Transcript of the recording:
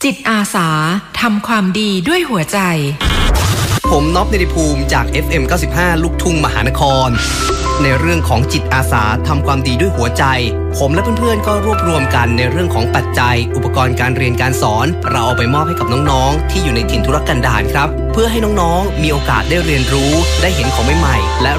จิตอาสาทำความดีด้วยหัวใจผมน็อปเนติภูมิจาก FM 95 ลูกทุ่งมหานครในเรื่องของจิตอาสาทำความดีด้วยหัวใจผมและเพื่อนๆก็รวบรวมกันในเรื่องของปัจจัยอุปกรณ์การเรียนการสอนเราเอาไปมอบให้กับน้องๆที่อยู่ในถิ่นทุรกันดารครับเพื่อให้น้องๆมีโอกาสได้เรียนรู้ได้เห็นของใหม่ๆและ